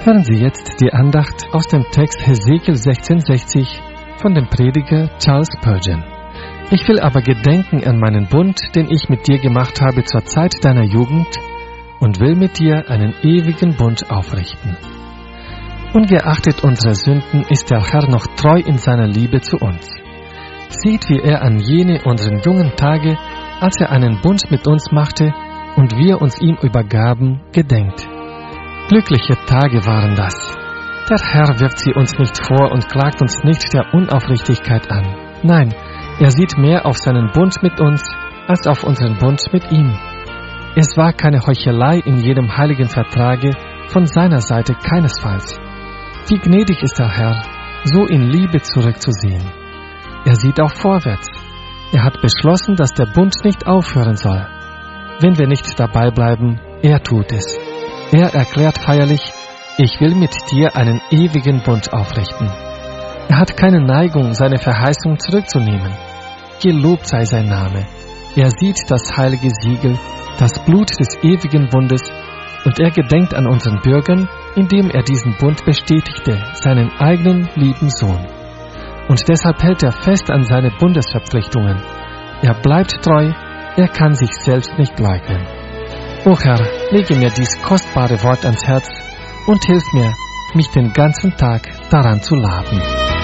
Hören Sie jetzt die Andacht aus dem Text Hesekiel 16,60 von dem Prediger Charles Spurgeon. Ich will aber gedenken an meinen Bund, den ich mit dir gemacht habe zur Zeit deiner Jugend, und will mit dir einen ewigen Bund aufrichten. Ungeachtet unserer Sünden ist der Herr noch treu in seiner Liebe zu uns. Seht, wie er an jene unseren jungen Tage, als er einen Bund mit uns machte und wir uns ihm übergaben, gedenkt. Glückliche Tage waren das. Der Herr wirft sie uns nicht vor und klagt uns nicht der Unaufrichtigkeit an. Nein, er sieht mehr auf seinen Bund mit uns, als auf unseren Bund mit ihm. Es war keine Heuchelei in jedem heiligen Vertrage, von seiner Seite keinesfalls. Wie gnädig ist der Herr, so in Liebe zurückzusehen. Er sieht auch vorwärts. Er hat beschlossen, dass der Bund nicht aufhören soll. Wenn wir nicht dabei bleiben, er tut es. Er erklärt feierlich, ich will mit dir einen ewigen Bund aufrichten. Er hat keine Neigung, seine Verheißung zurückzunehmen. Gelobt sei sein Name. Er sieht das heilige Siegel, das Blut des ewigen Bundes, und er gedenkt an unseren Bürgern, indem er diesen Bund bestätigte, seinen eigenen lieben Sohn. Und deshalb hält er fest an seine Bundesverpflichtungen. Er bleibt treu, er kann sich selbst nicht leugnen. O Herr, lege mir dies kostbare Wort ans Herz und hilf mir, mich den ganzen Tag daran zu laben.